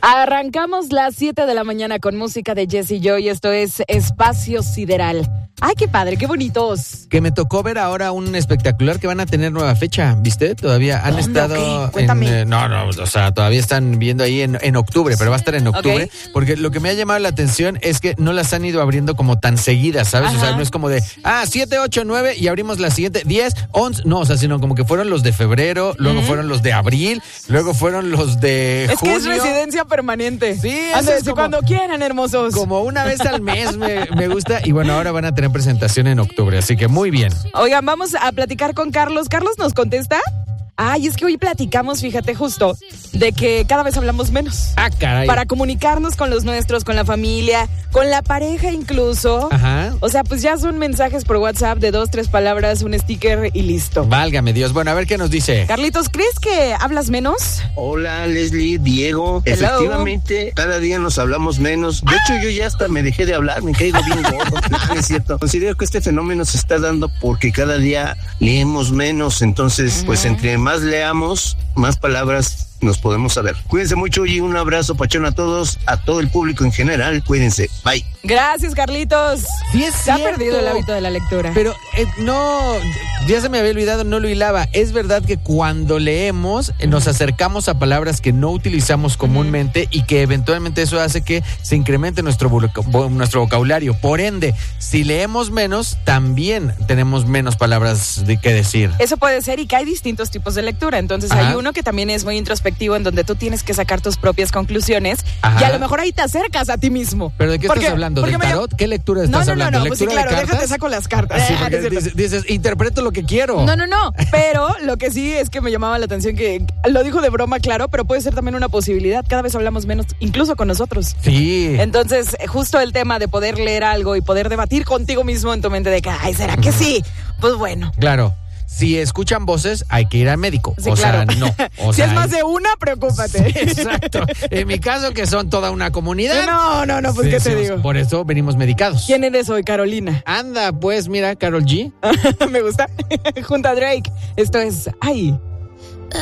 Arrancamos las 7 de la mañana con música de Jesse Joy. Esto es Espacio Sideral. Ay, qué padre, qué bonitos. Que me tocó ver ahora un espectacular que van a tener nueva fecha, ¿viste? Todavía han estado Cuéntame. o sea, todavía están viendo ahí en octubre, pero va a estar en octubre, porque lo que me ha llamado la atención es que no las han ido abriendo como tan seguidas, ¿sabes? Ajá. O sea, no es como de, 7, 8, 9 y abrimos la siguiente, 10, 11, no, o sea, sino como que fueron los de febrero, luego fueron los de abril, luego fueron los de Es junio. que es residencia permanente. Sí, eso Ándale, es como, cuando quieran, hermosos. como una vez al mes me gusta, y bueno, ahora van a tener presentación en octubre, así que muy bien. Oigan, vamos a platicar con Carlos. ¿Carlos nos contesta? Ay, es que hoy platicamos, fíjate, justo, de que cada vez hablamos menos. Ah, caray. Para comunicarnos con los nuestros, con la familia, con la pareja incluso. Ajá. O sea, pues ya son mensajes por WhatsApp de 2, 3 palabras, un sticker y listo. Válgame Dios. Bueno, a ver qué nos dice. Carlitos, ¿crees que hablas menos? Hola, Leslie, Diego. Hello. Efectivamente, cada día nos hablamos menos. De hecho, yo ya hasta me dejé de hablar, me caigo bien gordo. No es cierto. Considero que este fenómeno se está dando porque cada día leemos menos. Entonces, pues entre más leamos, más palabras nos podemos saber. Cuídense mucho y un abrazo pachón a todos, a todo el público en general. Cuídense. Bye. Gracias, Carlitos. Sí, es Se ha cierto. perdido el hábito de la lectura. Pero no, ya se me había olvidado, no lo hilaba. Es verdad que cuando leemos nos acercamos a palabras que no utilizamos comúnmente y que eventualmente eso hace que se incremente nuestro vocabulario. Por ende, si leemos menos, también tenemos menos palabras de qué decir. Eso puede ser, y que hay distintos tipos de lectura. Entonces Ajá. hay uno que también es muy introspectivo, en donde tú tienes que sacar tus propias conclusiones. Ajá. Y a lo mejor ahí te acercas a ti mismo. ¿Pero de qué estás hablando? ¿Del tarot? ¿Qué lectura estás hablando? No, pues sí, ¿Lectura claro, de cartas? déjate saco las cartas. Sí, No porque es cierto. dices, interpreto lo que quiero. No, pero lo que sí es que me llamaba la atención que lo dijo de broma, claro, pero puede ser también una posibilidad. Cada vez hablamos menos, incluso con nosotros. Sí. Entonces, justo el tema de poder leer algo y poder debatir contigo mismo en tu mente de que, ay, ¿será que sí? Pues bueno. Claro. Si escuchan voces, hay que ir al médico. Sí, o claro. sea, no. O Si sea, es más de una, preocúpate. Sí, exacto. En mi caso, que son toda una comunidad. No, pues, ¿qué te digo? Por eso venimos medicados. ¿Quién eres hoy, Carolina? Anda, pues mira, Karol G. Me gusta. Junto a Drake. Esto es Ay.